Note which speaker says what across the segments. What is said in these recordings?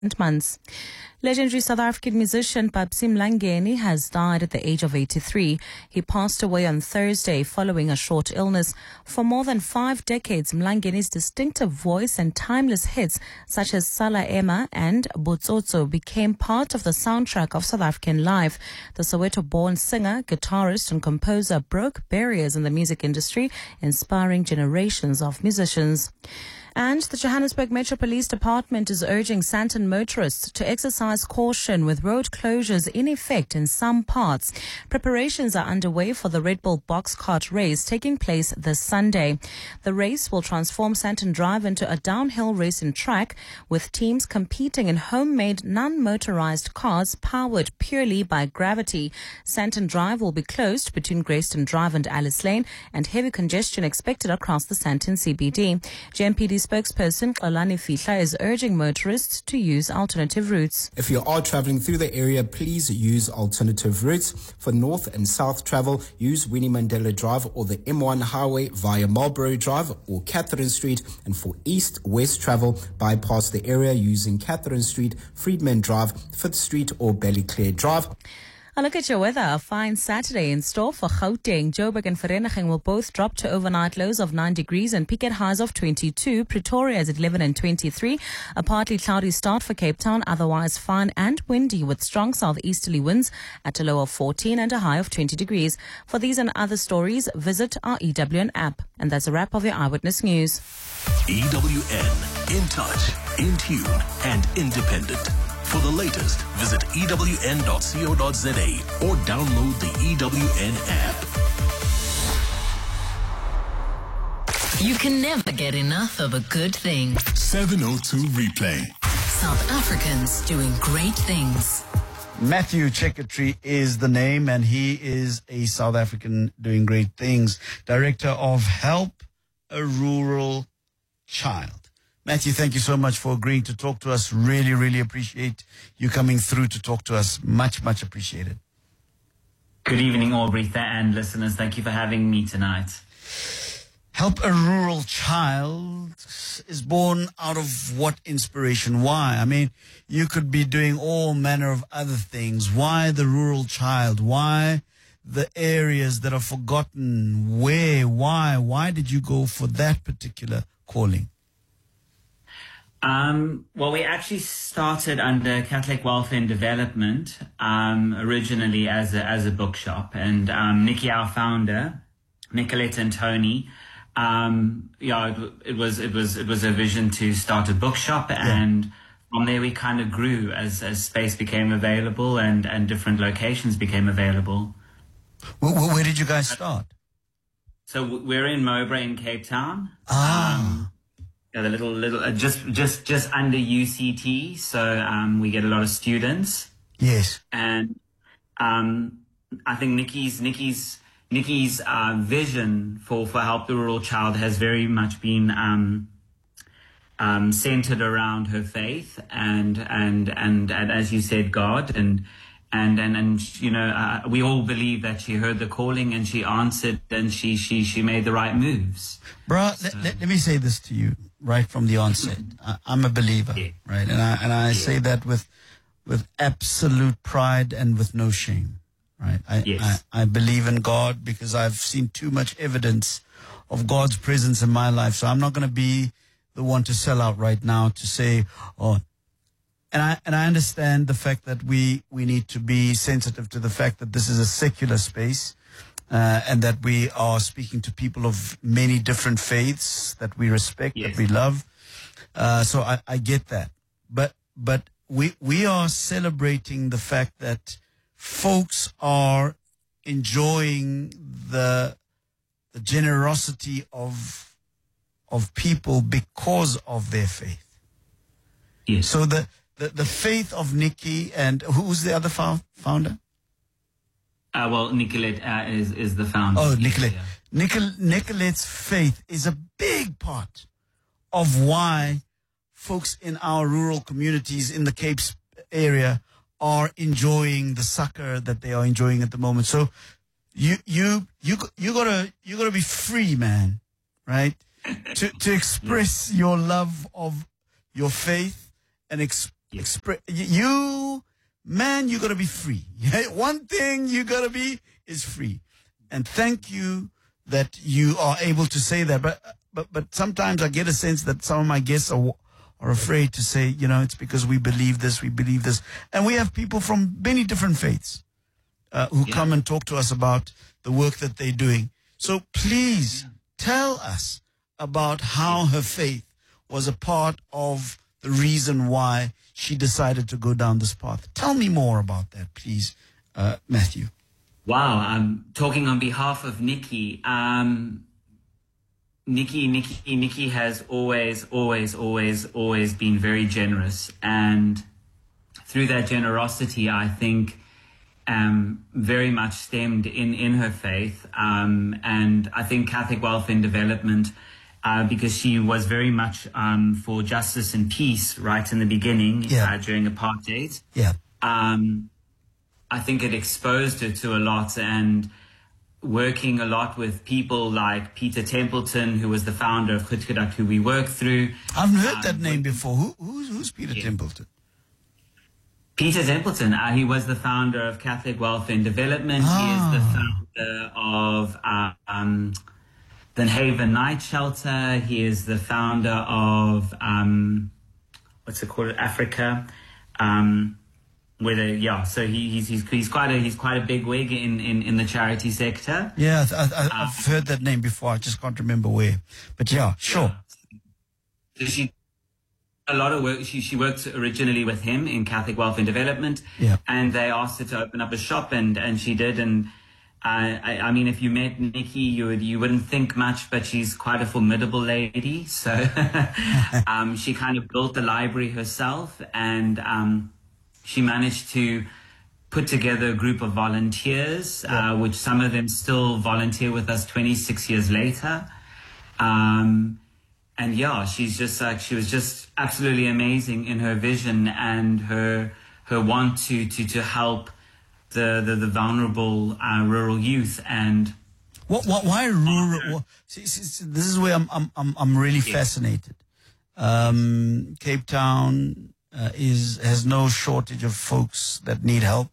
Speaker 1: months. Legendary South African musician Papsi Mlangeni has died at the age of 83. He passed away on Thursday following a short illness. For more than 5 decades, Mlangeni's distinctive voice and timeless hits such as Sala Emma and Botsotso became part of the soundtrack of South African life. The Soweto-born singer, guitarist and composer broke barriers in the music industry, inspiring generations of musicians. And the Johannesburg Metro Police Department is urging Sandton motorists to exercise caution with road closures in effect in some parts. Preparations are underway for the Red Bull box kart race taking place this Sunday. The race will transform Sandton Drive into a downhill racing track with teams competing in homemade non-motorized cars powered purely by gravity. Sandton Drive will be closed between Grayston Drive and Alice Lane, and heavy congestion expected across the Sandton CBD. GMPD spokesperson Xolani Fihla is urging motorists to use alternative routes.
Speaker 2: If you are traveling through the area, please use alternative routes. For north and south travel, use Winnie Mandela Drive or the M1 highway via Marlborough Drive or Catherine Street. And for east-west travel, bypass the area using Catherine Street, Friedman Drive, 5th Street or Ballyclare Drive.
Speaker 1: A look at your weather. A fine Saturday in store for Gauteng. Joburg and Vereeniging will both drop to overnight lows of 9 degrees and peak at highs of 22. Pretoria is at 11 and 23. A partly cloudy start for Cape Town, otherwise fine and windy with strong southeasterly winds at a low of 14 and a high of 20 degrees. For these and other stories, visit our EWN app. And that's a wrap of your Eyewitness News.
Speaker 3: EWN, in touch, in tune and independent. For the latest, visit ewn.co.za or download the EWN app.
Speaker 4: You can never get enough of a good thing.
Speaker 3: 702 Replay.
Speaker 4: South Africans doing great things.
Speaker 5: Matthew Chekatri is the name, and he is a South African doing great things. Director of Help a Rural Child. Matthew, thank you so much for agreeing to talk to us. Really, really appreciate you coming through to talk to us. Much, much appreciated.
Speaker 6: Good evening, Aubrey and listeners. Thank you for having me tonight.
Speaker 5: Help a Rural Child is born out of what inspiration? Why? I mean, you could be doing all manner of other things. Why the rural child? Why the areas that are forgotten? Where? Why? Why did you go for that particular calling?
Speaker 6: Well, we actually started under Catholic Welfare and Development, originally as a bookshop, and Nikki, our founder, Nicolette and Tony, it was a vision to start a bookshop, and from there we kind of grew as space became available and different locations became available.
Speaker 5: Where did you guys start?
Speaker 6: So we're in Mowbray in Cape Town. The little just under UCT, so we get a lot of students.
Speaker 5: Yes.
Speaker 6: And I think Nikki's vision for Help the Rural Child has very much been centered around her faith and as you said, God and you know, we all believe that she heard the calling and she answered and she made the right moves.
Speaker 5: Bruh, let me say this to you right from the onset. I'm a believer, right? And I say that with absolute pride and with no shame, right? I believe in God because I've seen too much evidence of God's presence in my life. So I'm not going to be the one to sell out right now to say, and I understand the fact that we need to be sensitive to the fact that this is a secular space, and that we are speaking to people of many different faiths that we respect, that we love. So I get that. But we are celebrating the fact that folks are enjoying the generosity of people because of their faith.
Speaker 6: Yes.
Speaker 5: So the faith of Nikki, and who's the other founder?
Speaker 6: Well, Nicolette is the founder.
Speaker 5: Oh, Nicolette. Nicolette's faith is a big part of why folks in our rural communities in the Cape area are enjoying the succor that they are enjoying at the moment. So you gotta be free, man, right? to express your love of your faith and You got to be free. One thing you got to be is free. And thank you that you are able to say that. But sometimes I get a sense that some of my guests are afraid to say, it's because we believe this. And we have people from many different faiths who come and talk to us about the work that they're doing. So please tell us about how her faith was a part of the reason why she decided to go down this path. Tell me more about that, please, Matthew.
Speaker 6: Wow, I'm talking on behalf of Nikki. Nikki has always been very generous, and through that generosity, I think, very much stemmed in her faith, and I think Catholic Welfare and Development, because she was very much for justice and peace right in the beginning during apartheid.
Speaker 5: Yeah.
Speaker 6: I think it exposed her to a lot, and working a lot with people like Peter Templeton, who was the founder of Goed Gedag, who we worked through.
Speaker 5: I've heard that name before. Who's Peter Templeton?
Speaker 6: Peter Templeton, he was the founder of Catholic Welfare and Development. He is the founder of the Haven Night Shelter. He is the founder of, Africa. So he's quite a big wig in the charity sector.
Speaker 5: Yeah, I've heard that name before. I just can't remember where. But yeah, sure.
Speaker 6: So she a lot of work. She worked originally with him in Catholic Welfare and Development.
Speaker 5: Yeah.
Speaker 6: And they asked her to open up a shop, and she did. And I mean, if you met Nikki, you wouldn't think much, but she's quite a formidable lady. So she kind of built the library herself, and she managed to put together a group of volunteers, which some of them still volunteer with us 26 years later. And she's just she was just absolutely amazing in her vision and her want to help the vulnerable rural youth. And
Speaker 5: why rural? See, this is where I'm really fascinated. Cape Town has no shortage of folks that need help,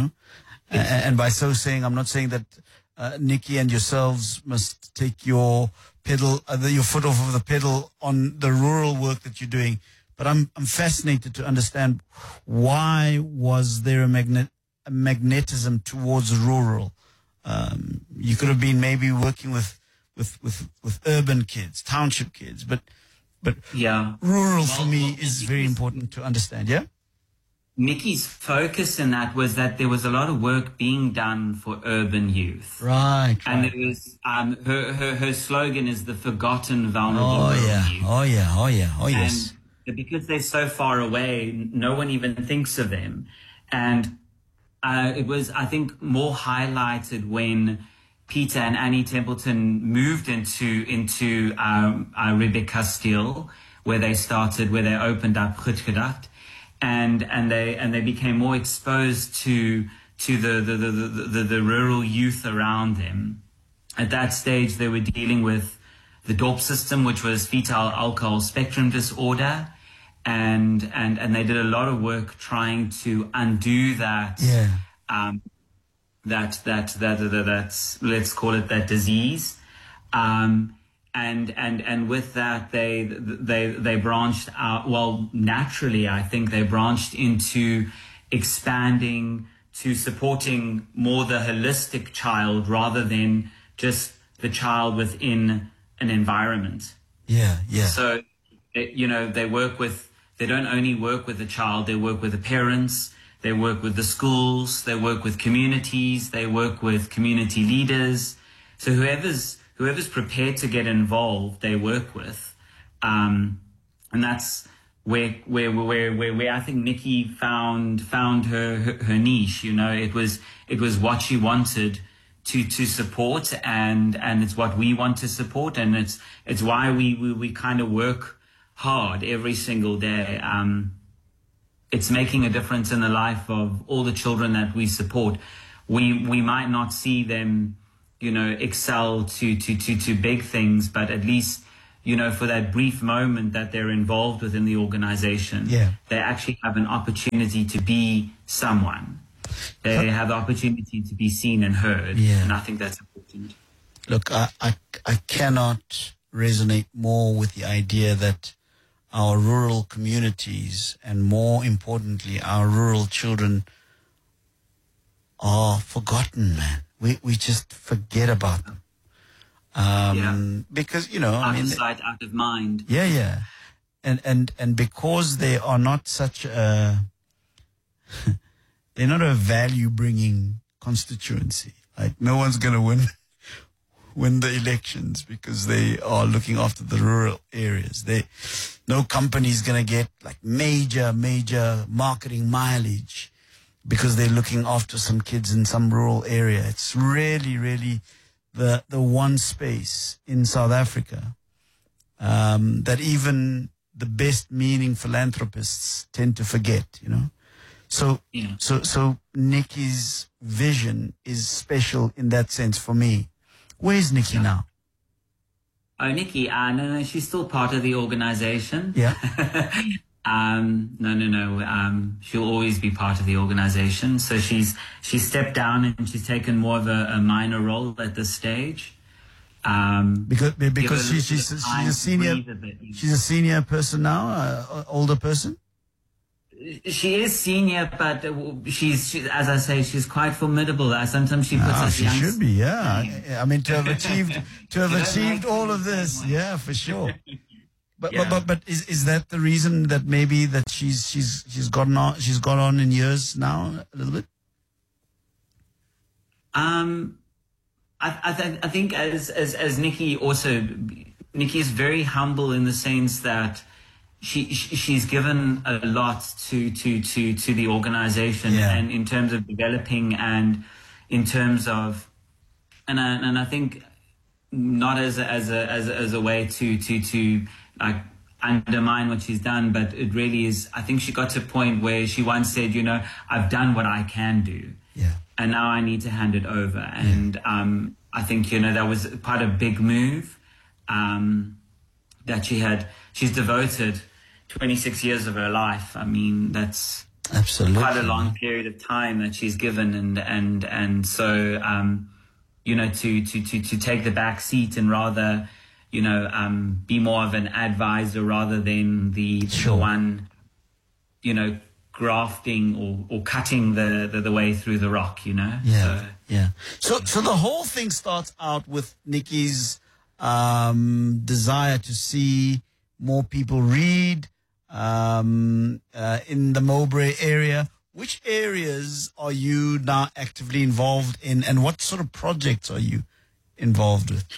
Speaker 5: and by so saying, I'm not saying that Nikki and yourselves must take your foot off of the pedal on the rural work that you're doing, but I'm fascinated to understand why was there a magnetism towards rural. You could have been maybe working with urban kids, township kids, but rural for me is very important to understand. Yeah.
Speaker 6: Nikki's focus in that was that there was a lot of work being done for urban youth.
Speaker 5: Right.
Speaker 6: And it was her slogan is the forgotten vulnerable youth.
Speaker 5: Oh yes.
Speaker 6: And because they're so far away, no one even thinks of them. And it was, I think, more highlighted when Peter and Annie Templeton moved into Rebecca Steele, where they opened up Goed Gedag, and they became more exposed to the rural youth around them. At that stage, they were dealing with the DORP system, which was fetal alcohol spectrum disorder, and they did a lot of work trying to undo that.
Speaker 5: Yeah.
Speaker 6: That's let's call it that disease, and with that they branched out. Well, naturally, I think they branched into expanding to supporting more the holistic child rather than just the child within an environment.
Speaker 5: Yeah.
Speaker 6: So, they don't only work with the child; they work with the parents. They work with the schools, they work with communities, they work with community leaders. So whoever's prepared to get involved, they work with. And that's where I think Nikki found her niche. It was what she wanted to support, and it's what we want to support, and it's why we kind of work hard every single day. It's making a difference in the life of all the children that we support. We might not see them, excel to big things, but at least for that brief moment that they're involved within the organization, they actually have an opportunity to be someone. They have the opportunity to be seen and heard. And I think that's important.
Speaker 5: Look, I cannot resonate more with the idea that our rural communities, and more importantly, our rural children, are forgotten, man. We just forget about them. Because,
Speaker 6: out of sight, out of mind.
Speaker 5: Yeah. And because they are not such a, they're not a value-bringing constituency. Like, no one's going to win the elections because they are looking after the rural areas. No company's going to get like major marketing mileage because they're looking after some kids in some rural area. It's really the one space in South Africa that even the best meaning philanthropists tend to forget, So Nikki's vision is special in that sense for me. Where's Nikki now?
Speaker 6: Oh, Nikki, no, she's still part of the organization.
Speaker 5: Yeah.
Speaker 6: No. She'll always be part of the organization. So she's stepped down and she's taken more of a minor role at this stage.
Speaker 5: Because she's a senior. She's a senior person now, older person.
Speaker 6: She is senior, but she's as I say, she's quite formidable. Sometimes she puts us
Speaker 5: she
Speaker 6: young.
Speaker 5: should be, yeah. I mean, to have achieved all of this, yeah, for sure. But is that the reason that maybe that she's gone on in years now a little bit?
Speaker 6: I think as Nikki is very humble in the sense that she's given a lot to the organization, and in terms of developing and in terms of and I think not as a way to like undermine what she's done, but it really is. I think she got to a point where she once said, I've done what I can do, and now I need to hand it over. And I think that was quite a big move that she's devoted 26 years of her life. I mean, that's
Speaker 5: absolutely
Speaker 6: quite a long period of time that she's given, and so to take the back seat and rather be more of an advisor rather than the one grafting or cutting the way through the rock.
Speaker 5: So the whole thing starts out with Nikki's desire to see more people read in the Mowbray area. Which areas are you now actively involved in, and what sort of projects are you involved with?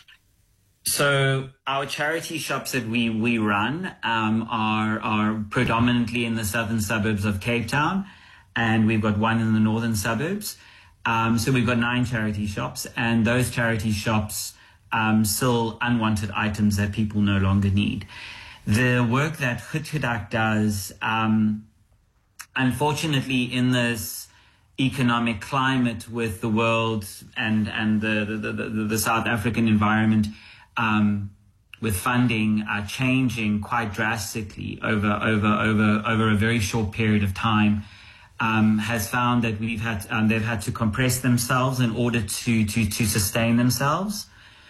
Speaker 6: So our charity shops that we run are predominantly in the southern suburbs of Cape Town, and we've got one in the northern suburbs. So we've got 9 charity shops, and those charity shops sell unwanted items that people no longer need. The work that Goedgedak does, unfortunately, in this economic climate with the world and the South African environment, with funding changing quite drastically over a very short period of time, has found that they've had to compress themselves in order to sustain themselves.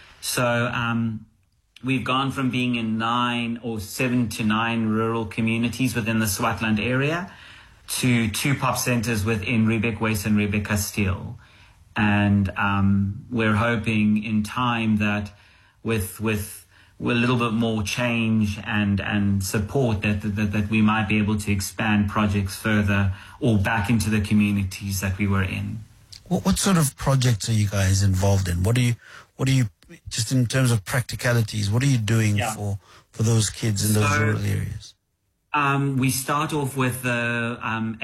Speaker 6: So we've gone from being in 7 to 9 rural communities within the Swartland area to 2 pop centers within Riebeek West and Riebeek Kasteel. And we're hoping in time that with a little bit more change and support that we might be able to expand projects further or back into the communities that we were in.
Speaker 5: What sort of projects are you guys involved in? What are you just in terms of practicalities, what are you doing for those kids in those rural areas?
Speaker 6: We start off with the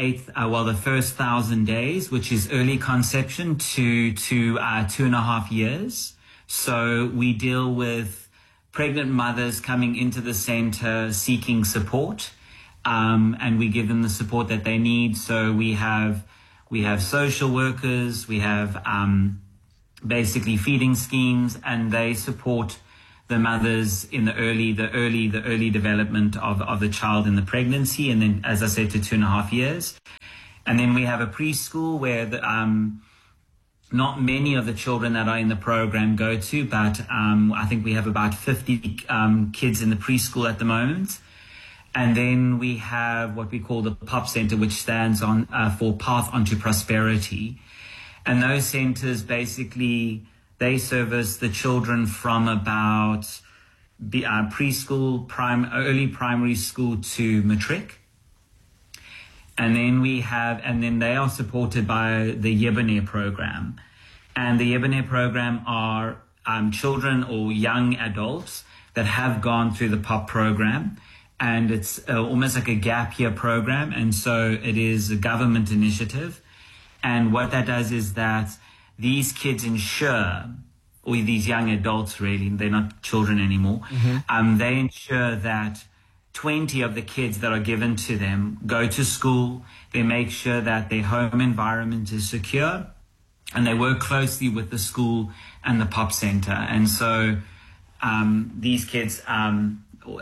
Speaker 6: first 1,000 days, which is early conception to 2.5 years. So we deal with pregnant mothers coming into the center seeking support, and we give them the support that they need. So we have social workers, we have basically feeding schemes, and they support the mothers in the early development of the child in the pregnancy, and then, as I said, to 2.5 years. And then we have a preschool where not many of the children that are in the program go to, but I think we have about 50 kids in the preschool at the moment. And then we have what we call the POP Center, which stands on for Path Onto Prosperity. And those centers basically, they service the children from about preschool, early primary school to matric. And then they are supported by the Yeboneh program. And the Yeboneh program are children or young adults that have gone through the POP program. And it's almost like a gap year program. And so it is a government initiative. And what that does is that these kids ensure, or these young adults really, they're not children anymore, they ensure that 20 of the kids that are given to them go to school. They make sure that their home environment is secure, and they work closely with the school and the POP Center. And so these kids, and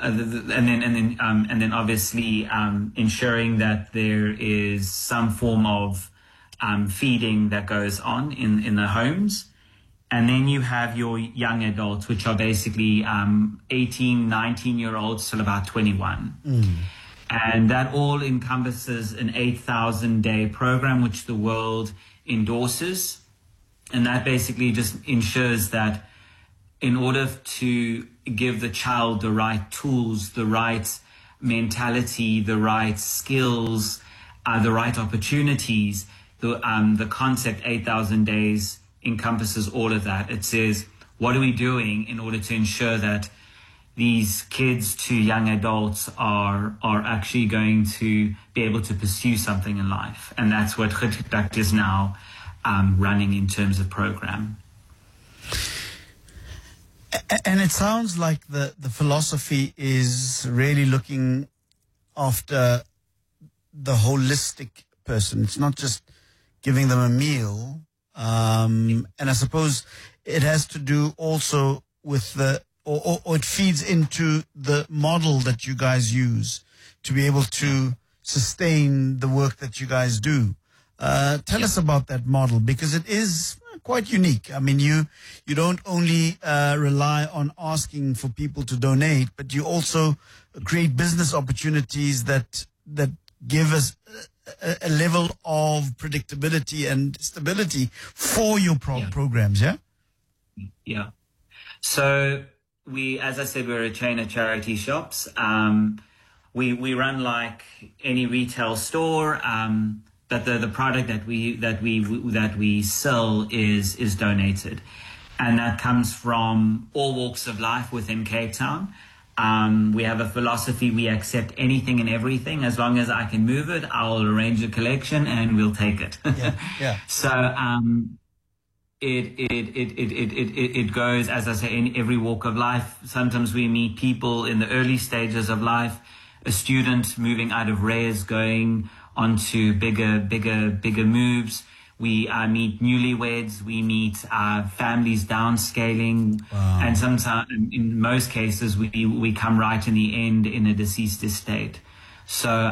Speaker 6: then obviously ensuring that there is some form of feeding that goes on in the homes. And then you have your young adults, which are basically 18, 19-year-olds till about 21. And that all encompasses an 8,000-day program, which the world endorses. And that basically just ensures that in order to give the child the right tools, the right mentality, the right skills, the right opportunities, the concept 8,000 days encompasses all of that. It says, what are we doing in order to ensure that these kids to young adults are actually going to be able to pursue something in life? And that's what Gitgedakt is now running in terms of program.
Speaker 5: And it sounds like the philosophy is really looking after the holistic person. It's not just giving them a meal. And I suppose it has to do also with or it feeds into the model that you guys use to be able to sustain the work that you guys do. Tell us about that model, because it is quite unique. I mean, you don't only rely on asking for people to donate, but you also create business opportunities that give us a level of predictability and stability for your programs, yeah?
Speaker 6: Yeah. So as I said, we're a chain of charity shops. We run like any retail store, but the product that we sell is donated, and that comes from all walks of life within Cape Town. We have a philosophy: we accept anything and everything as long as I can move it. I'll arrange a collection and we'll take it.
Speaker 5: Yeah.
Speaker 6: So it goes, as I say, in every walk of life. Sometimes we meet people in the early stages of life, a student moving out of res, going onto bigger moves. We meet newlyweds, we meet families downscaling, and sometimes, in most cases, we come right in the end in a deceased estate. So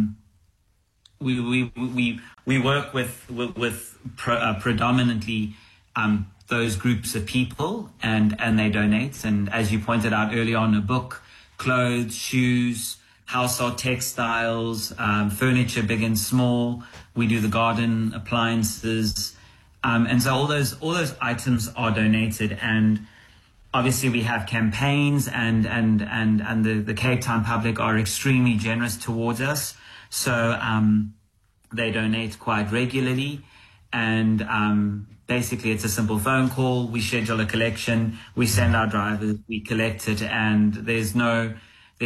Speaker 6: we work with predominantly those groups of people, and they donate. And as you pointed out earlier on, a book, clothes, shoes, household textiles, furniture, big and small. We do the garden appliances, and so all those items are donated. And obviously, we have campaigns, and the Cape Town public are extremely generous towards us. So they donate quite regularly, and basically, it's a simple phone call. We schedule a collection. We send our drivers. We collect it, and there's no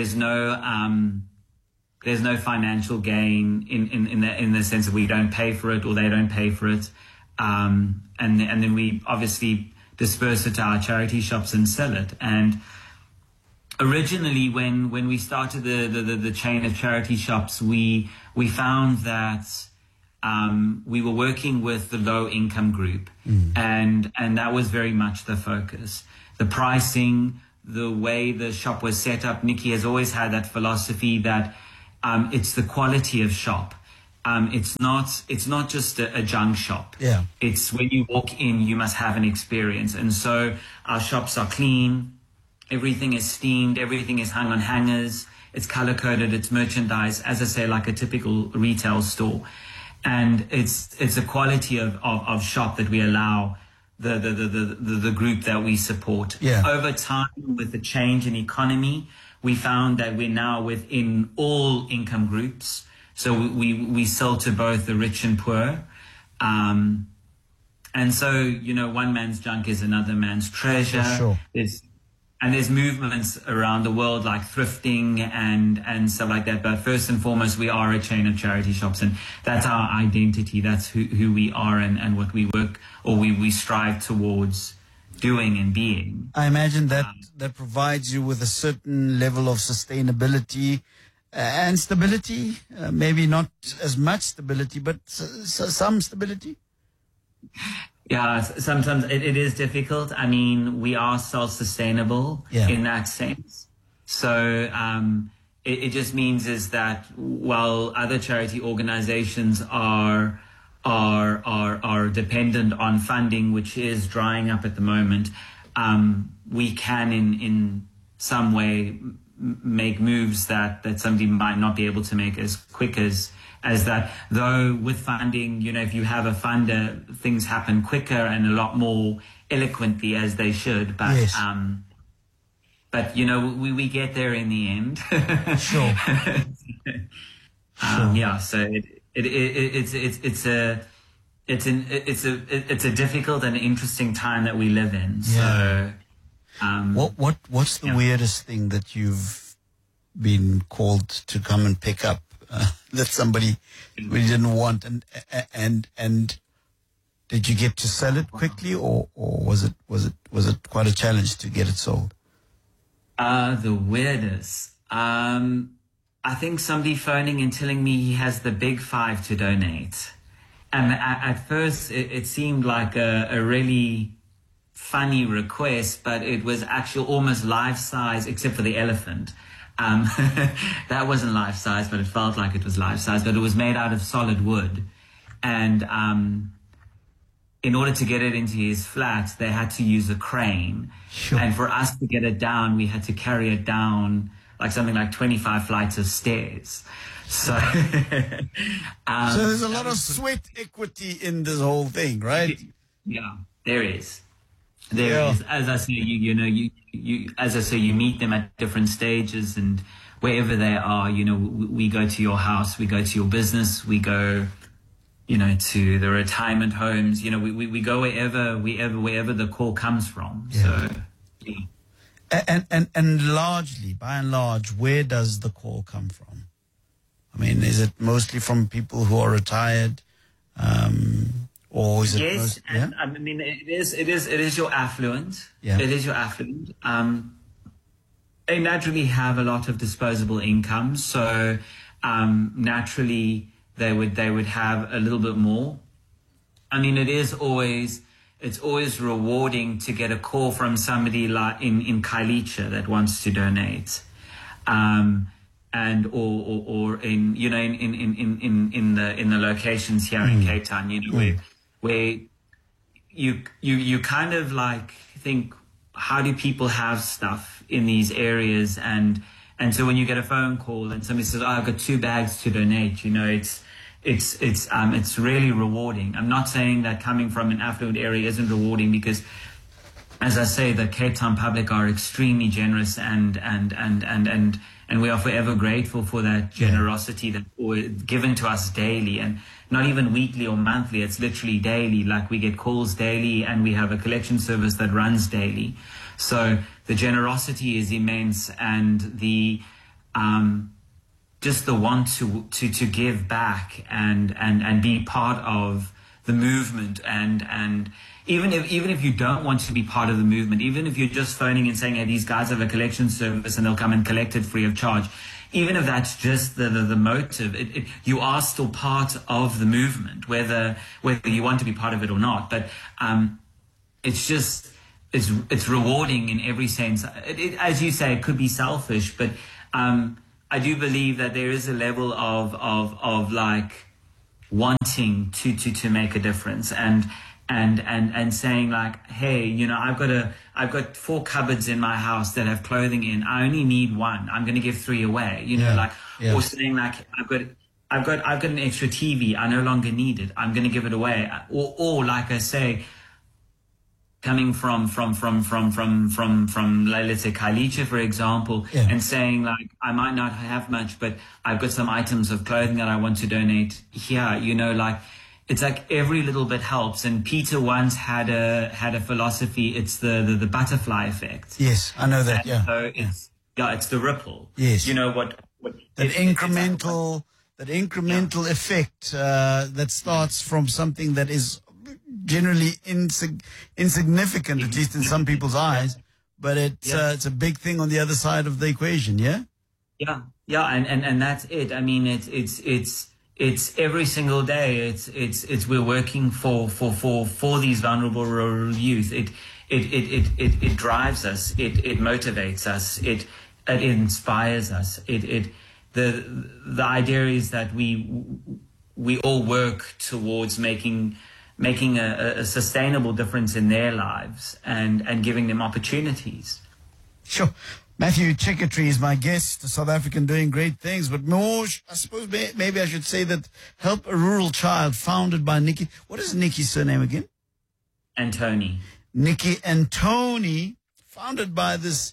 Speaker 6: financial gain in the sense that we don't pay for it or they don't pay for it, and then we obviously disperse it to our charity shops and sell it. And originally, when we started the chain of charity shops, we found that we were working with the low income group, and that was very much the focus. The pricing, the way the shop was set up, Nikki has always had that philosophy that it's the quality of shop. It's not just a junk shop.
Speaker 5: Yeah.
Speaker 6: It's when you walk in, you must have an experience. And so our shops are clean. Everything is steamed. Everything is hung on hangers. It's color coded. It's merchandise, as I say, like a typical retail store. And it's a quality of shop that we allow the group that we support.
Speaker 5: Yeah.
Speaker 6: Over time, with the change in economy, we found that we're now within all income groups. So we sell to both the rich and poor. And so, one man's junk is another man's treasure.
Speaker 5: For sure.
Speaker 6: There's movements around the world like thrifting and stuff like that. But first and foremost, we are a chain of charity shops, and that's our identity. That's who we are and what we work or we strive towards doing and being.
Speaker 5: I imagine that provides you with a certain level of sustainability and stability. Maybe not as much stability, but some stability.
Speaker 6: Yeah, sometimes it is difficult. I mean, we are self-sustainable in that sense. So it just means is that while other charity organizations are dependent on funding, which is drying up at the moment, we can in some way make moves that somebody might not be able to make as quick as that. Though with funding, if you have a funder, things happen quicker and a lot more eloquently as they should. But
Speaker 5: yes.
Speaker 6: But we get there in the end.
Speaker 5: Sure.
Speaker 6: Yeah. So it's a difficult and interesting time that we live in.
Speaker 5: Yeah.
Speaker 6: So
Speaker 5: what's the weirdest thing that you've been called to come and pick up that somebody really didn't want, and did you get to sell it quickly, or was it quite a challenge to get it sold?
Speaker 6: The weirdest. I think somebody phoning and telling me he has the big 5 to donate, and at first it seemed like a really funny request, but it was actually almost life size, except for the elephant. That wasn't life size, but it felt like it was life size. But it was made out of solid wood, and in order to get it into his flat, they had to use a crane.
Speaker 5: Sure.
Speaker 6: And for us to get it down, we had to carry it down something like 25 flights of stairs. So,
Speaker 5: so there's a lot of sweat equity in this whole thing, right?
Speaker 6: Yeah, there is. There is. As I say, you meet them at different stages, and wherever they are, we go to your house, we go to your business, we go, to the retirement homes, we go wherever the call comes from.
Speaker 5: Yeah.
Speaker 6: So, yeah.
Speaker 5: And largely, by and large, where does the call come from? I mean, is it mostly from people who are retired? Or is it?
Speaker 6: Yes, and I mean it is your affluent.
Speaker 5: Yeah.
Speaker 6: It is your affluent. They naturally have a lot of disposable income, so naturally they would have a little bit more. I mean, it's always rewarding to get a call from somebody like in Khayelitsha that wants to donate, and or in in the locations here in Cape Town, where you kind of think, how do people have stuff in these areas? And so when you get a phone call and somebody says, I've got 2 bags to donate, it's really rewarding. I'm not saying that coming from an affluent area isn't rewarding, because as I say, the Cape Town public are extremely generous, and we are forever grateful for that generosity that given to us daily, and not even weekly or monthly. It's literally daily. Like, we get calls daily, and we have a collection service that runs daily. So the generosity is immense, and the just the want to give back and be part of the movement, and even if you don't want to be part of the movement, even if you're just phoning and saying, hey, these guys have a collection service and they'll come and collect it free of charge, even if that's just the motive, you are still part of the movement, whether you want to be part of it or not. But it's just it's rewarding in every sense. As you say, it could be selfish, but I do believe that there is a level of like wanting to make a difference and saying like, hey, you know, I've got 4 cupboards in my house that have clothing in. I only need 1. I'm going to give 3 away. You know, or saying like, I've got an extra TV. I no longer need it. I'm going to give it away. Or like I say, coming from let's say Khayelitsha, for example, and saying like, I might not have much, but I've got some items of clothing that I want to donate here. You know, like, it's like every little bit helps. And Peter once had a philosophy. It's the butterfly effect.
Speaker 5: Yes, I know that.
Speaker 6: And so it's the ripple.
Speaker 5: Yes,
Speaker 6: you know what
Speaker 5: that incremental effect that starts from something that is generally insignificant, at least in some people's eyes, but it's a big thing on the other side of the equation. And
Speaker 6: that's it. I mean, it's every single day. It's we're working for these vulnerable rural youth. It drives us. It motivates us. It inspires us. The idea is that we all work towards making a sustainable difference in their lives and giving them opportunities.
Speaker 5: Sure. Matthew Chickatree is my guest, a South African doing great things, but more, I suppose maybe I should say that Help a Rural Child, founded by Nikki. What is Nikki's surname again?
Speaker 6: Antoni.
Speaker 5: Nikki Antoni, founded by this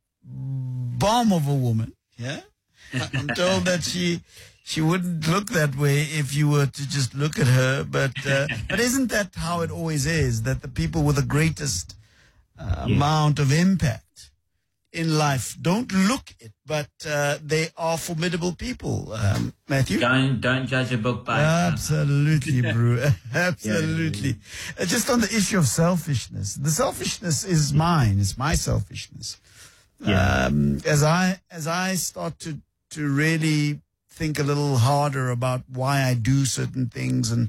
Speaker 5: bomb of a woman. Yeah? I'm told that she wouldn't look that way if you were to just look at her, but isn't that how it always is, that the people with the greatest amount of impact in life don't look it, but they are formidable people, Matthew?
Speaker 6: Don't judge a book by
Speaker 5: Absolutely, bro. Absolutely. Just on the issue of selfishness, the selfishness is mine. It's my selfishness. As I start to really think a little harder about why I do certain things and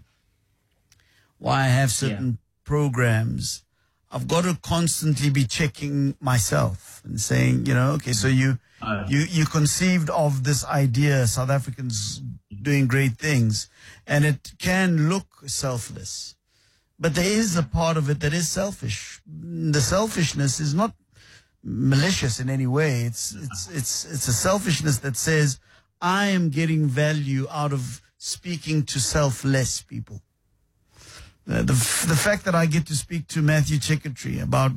Speaker 5: why I have certain programs, I've got to constantly be checking myself and saying, you know, okay, so you conceived of this idea, South Africans doing great things, and it can look selfless, but there is a part of it that is selfish. The selfishness is not malicious in any way. It's a selfishness that says, I am getting value out of speaking to selfless people. The fact that I get to speak to Matthew Chickatree about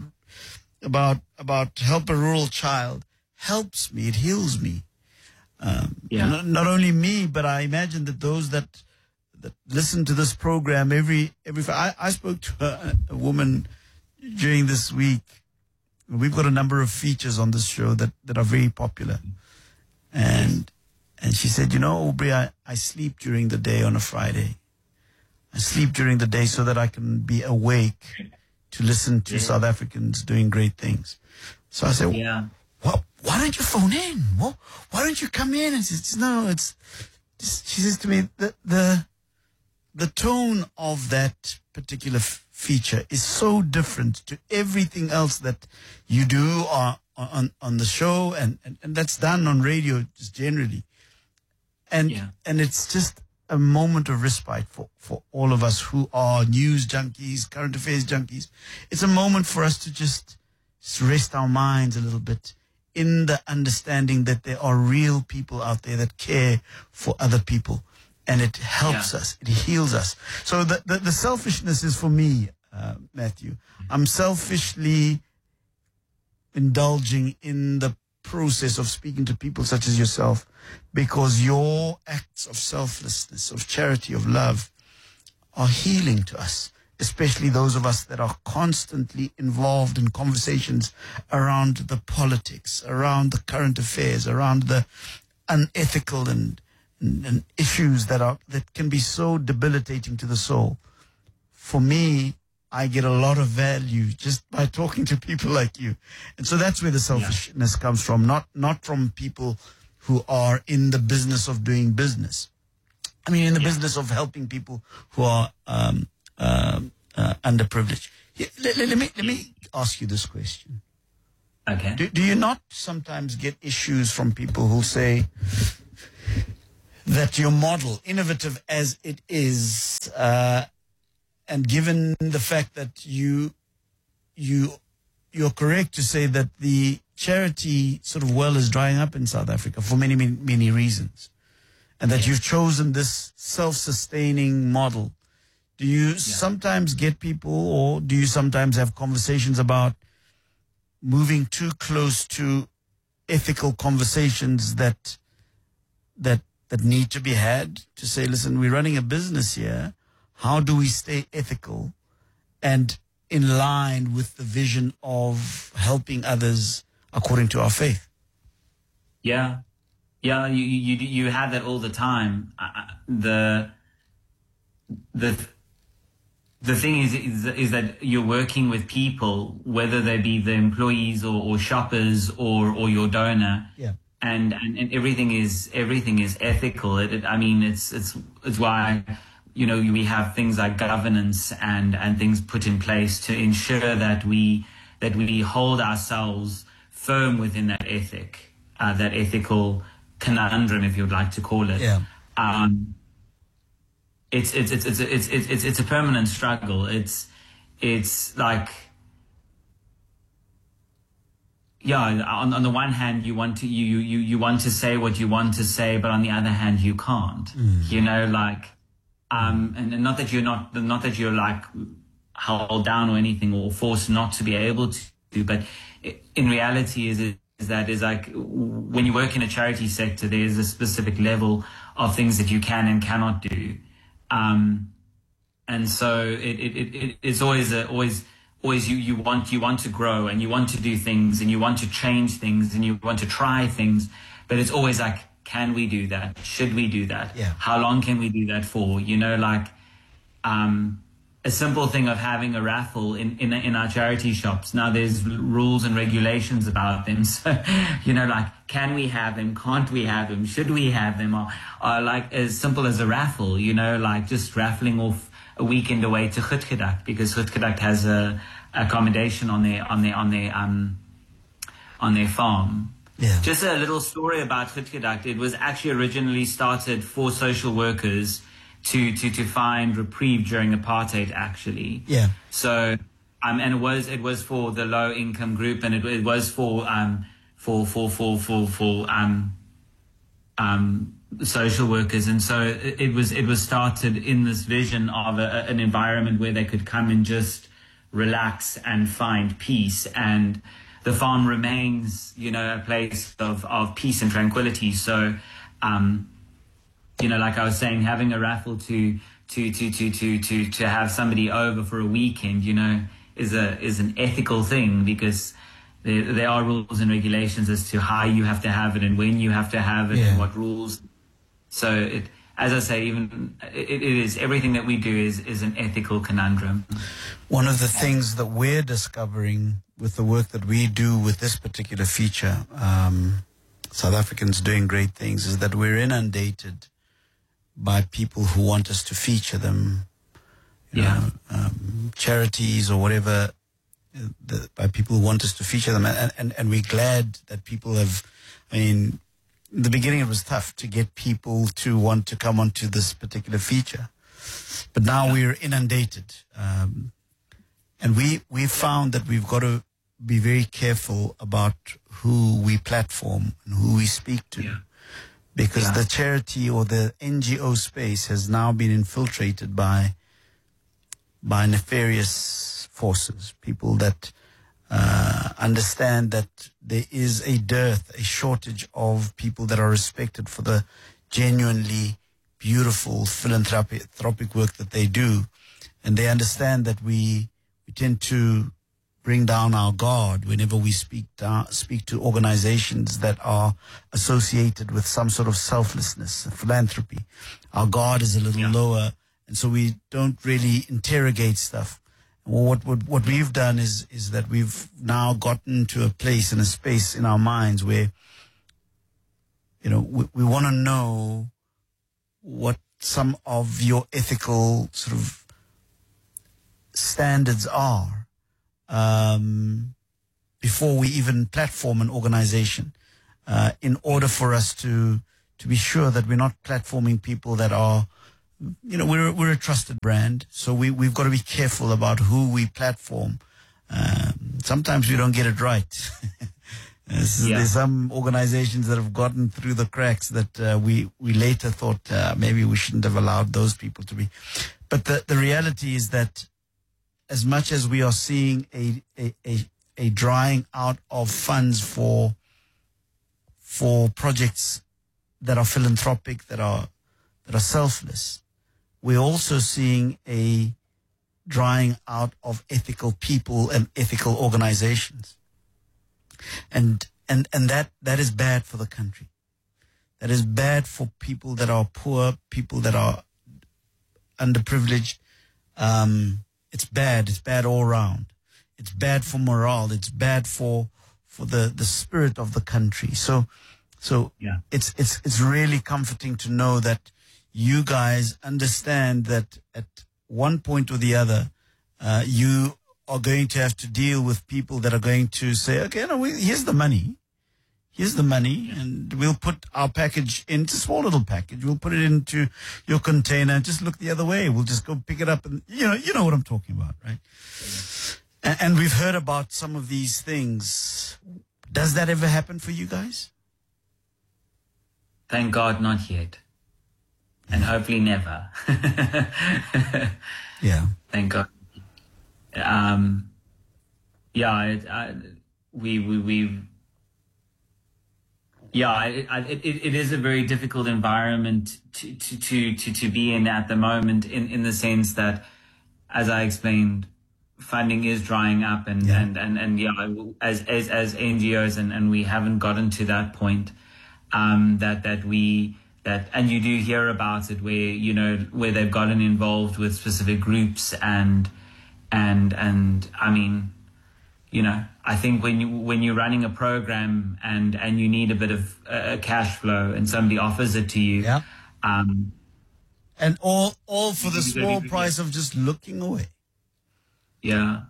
Speaker 5: Help a Rural Child helps me. It heals me. Not only me, but I imagine that those that listen to this program I spoke to a woman during this week. We've got a number of features on this show that are very popular. And she said, you know, Aubrey, I sleep during the day on a Friday. I sleep during the day so that I can be awake to listen to South Africans doing great things. So I said, well, why don't you phone in? Well, why don't you come in? And she says, no, she says to me, the tone of that particular feature is so different to everything else that you do on the show and that's done on radio just generally. And it's just a moment of respite for all of us who are news junkies, current affairs junkies. It's a moment for us to just rest our minds a little bit in the understanding that there are real people out there that care for other people. And it helps us. It heals us. So the selfishness is for me, Matthew. I'm selfishly indulging in the process of speaking to people such as yourself, because your acts of selflessness, of charity, of love are healing to us, especially those of us that are constantly involved in conversations around the politics, around the current affairs, around the unethical and issues that can be so debilitating to the soul. For me, I get a lot of value just by talking to people like you. And so that's where the selfishness comes from, not from people who are in the business of doing business. I mean, in the business of helping people who are underprivileged. Let me ask you this question.
Speaker 6: Okay.
Speaker 5: Do you not sometimes get issues from people who say that your model, innovative as it is, and given the fact that you're correct to say that the charity sort of well is drying up in South Africa for many, many, many reasons, and that you've chosen this self-sustaining model. Do you sometimes get people, or do you sometimes have conversations about moving too close to ethical conversations that need to be had, to say, listen, we're running a business here. How do we stay ethical and in line with the vision of helping others according to our faith?
Speaker 6: Yeah. You have that all the time. The thing is that you're working with people, whether they be the employees or shoppers or your donor.
Speaker 5: Yeah.
Speaker 6: And everything is ethical. It's why, we have things like governance and things put in place to ensure that we hold ourselves firm within that ethic, that ethical conundrum, if you'd like to call it.
Speaker 5: Yeah.
Speaker 6: It's a permanent struggle. It's like, on the one hand, you want to say what you want to say, but on the other hand, you can't. And not that you're like held down or anything or forced not to be able to, but in reality is like when you work in a charity sector, there is a specific level of things that you can and cannot do. And so it's always you want to grow and you want to do things and you want to change things and you want to try things, but it's always like, can we do that? Should we do that?
Speaker 5: Yeah.
Speaker 6: How long can we do that for? A simple thing of having a raffle in our charity shops. Now there's rules and regulations about them. So, can we have them? Can't we have them? Should we have them? Or like as simple as a raffle, just raffling off a weekend away to Grootgedak, because Grootgedak has a accommodation on their farm.
Speaker 5: Yeah.
Speaker 6: Just a little story about Grootgedak. It was actually originally started for social workers to find reprieve during apartheid, actually.
Speaker 5: Yeah.
Speaker 6: So, and it was for the low income group, and it was for social workers, and so it was started in this vision of an environment where they could come and just relax and find peace, and the farm remains, a place of peace and tranquility. So, like I was saying, having a raffle to have somebody over for a weekend, is an ethical thing, because there are rules and regulations as to how you have to have it and when you have to have it and what rules. So as I say, it is everything that we do is an ethical conundrum.
Speaker 5: One of the things that we're discovering with the work that we do with this particular feature, South Africans Doing Great Things, is that we're inundated by people who want us to feature them, charities or whatever, by people who want us to feature them. And we're glad that people have, in the beginning it was tough to get people to want to come onto this particular feature. But now we're inundated. And we found that we've got to be very careful about who we platform and who we speak to. Yeah. Because the charity or the NGO space has now been infiltrated by nefarious forces, people that understand that there is a shortage of people that are respected for the genuinely beautiful philanthropic work that they do. And they understand that we tend to bring down our guard whenever we speak to organizations that are associated with some sort of selflessness, philanthropy. Our guard is a little lower, and so we don't really interrogate stuff. And what we've done is that we've now gotten to a place and a space in our minds where, we want to know what some of your ethical sort of standards are. before we even platform an organization, in order for us to be sure that we're not platforming people that are, we're a trusted brand, so we've got to be careful about who we platform. Sometimes we don't get it right. There's some organizations that have gotten through the cracks that we later thought maybe we shouldn't have allowed those people to be. But the reality is that as much as we are seeing a drying out of funds for projects that are philanthropic, that are selfless, we're also seeing a drying out of ethical people and ethical organizations. And that is bad for the country. That is bad for people that are poor, people that are underprivileged. It's bad all around. It's bad for morale. It's bad for the spirit of the country. So it's really comforting to know that you guys understand that at one point or the other, you are going to have to deal with people that are going to say, okay, no, here's the money. Here's the money, and we'll put our package in. It's a small little package. We'll put it into your container. Just look the other way. We'll just go pick it up, and you know what I'm talking about, right? And we've heard about some of these things. Does that ever happen for you guys?
Speaker 6: Thank God, not yet, and hopefully never.
Speaker 5: Yeah.
Speaker 6: Thank God. It is a very difficult environment to be in at the moment, in the sense that, as I explained, funding is drying up, and as NGOs, and we haven't gotten to that point, and you do hear about it where they've gotten involved with specific groups and I mean, I think when you're running a program and you need a bit of cash flow, and somebody offers it to you,
Speaker 5: and all for the small price of just looking away.
Speaker 6: Yeah.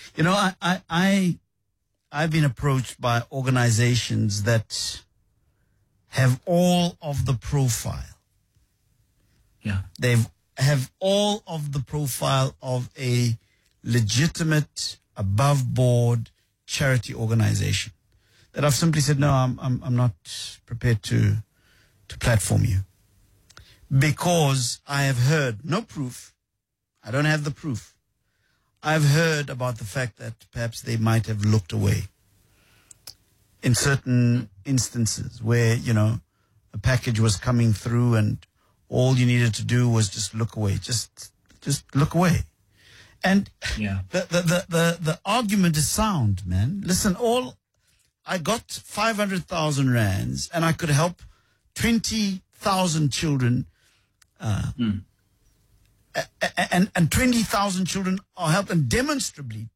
Speaker 5: I've been approached by organizations that have all of the profile.
Speaker 6: Yeah.
Speaker 5: They have all of the profile of a legitimate, above board charity organization, that I've simply said, no, I'm not prepared to platform you, because I have heard no proof. I don't have the proof. I've heard about the fact that perhaps they might have looked away in certain instances where, a package was coming through and all you needed to do was just look away, just look away. And the argument is sound, man. Listen, I got 500,000 rands and I could help 20,000 children, and 20,000 children are helped, and demonstrably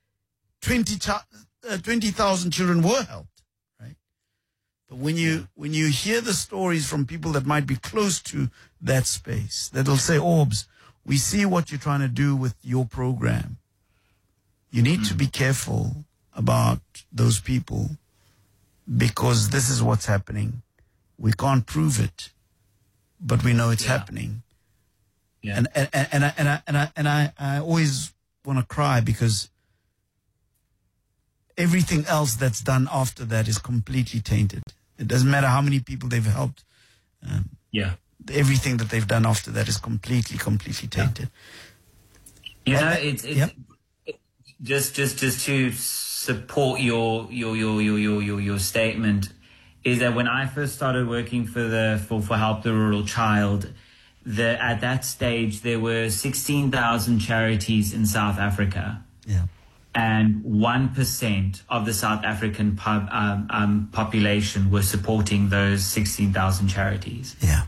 Speaker 5: 20,000 children were helped, right? But when you hear the stories from people that might be close to that space, that'll say, Orbs, we see what you're trying to do with your program. You need to be careful about those people, because this is what's happening. We can't prove it, but we know it's happening. Yeah. And I always want to cry, because everything else that's done after that is completely tainted. It doesn't matter how many people they've helped. Everything that they've done after that is completely tainted.
Speaker 6: It's just to support your statement, is that when I first started working for Help the Rural Child, at that stage there were 16,000 charities in South Africa.
Speaker 5: Yeah.
Speaker 6: And 1% of the South African population were supporting those 16,000 charities.
Speaker 5: Yeah.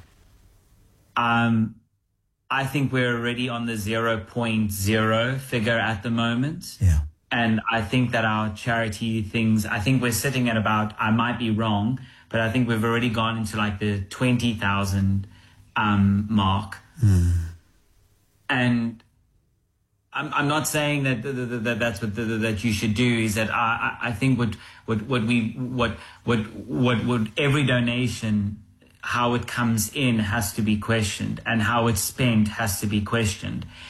Speaker 6: I think we're already on the 0.0 figure at the moment.
Speaker 5: Yeah.
Speaker 6: And I think that our charity things, I think we're sitting at about, I might be wrong, but I think we've already gone into like the 20,000 mark. And I'm not saying that that's what that you should do. Is that I think what every donation, how it comes in has to be questioned, and how it's spent has to be questioned.